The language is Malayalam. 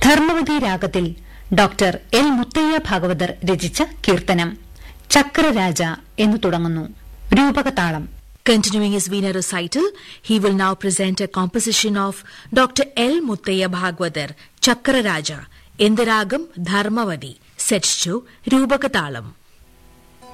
ധർമ്മവതി രാഗത്തിൽ ഡോക്ടർ എൽ മുത്തയ്യ ഭാഗവതർ രചിച്ച കീർത്തനം ചക്രരാജ എന്നു തുടങ്ങുന്നു. രൂപകതാളം. Continuing his Veena recital, he will now present a composition of Dr. L. Muttaya Bhagavathar, Chakraraja, in the ragam Dharmavadi, set to Rupakatalam.